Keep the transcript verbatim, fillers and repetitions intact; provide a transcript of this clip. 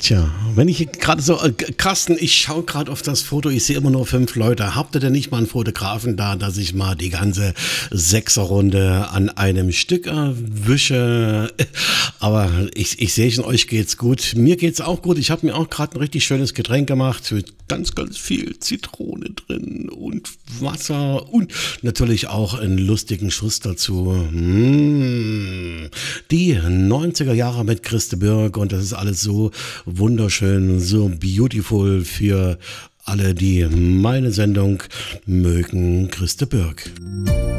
Tja, wenn ich gerade so, äh, Carsten, ich schaue gerade auf das Foto, ich sehe immer nur fünf Leute. Habt ihr denn nicht mal einen Fotografen da, dass ich mal die ganze Sechserrunde an einem Stück erwische? Aber ich, ich sehe schon, euch geht's gut. Mir geht's auch gut. Ich habe mir auch gerade ein richtig schönes Getränk gemacht mit ganz, ganz viel Zitrone drin und Wasser und natürlich auch einen lustigen Schuss dazu. Mmh. Die neunziger Jahre mit Christe Bürg und das ist alles so wunderschön, so beautiful für alle, die meine Sendung mögen. Christe Bürg.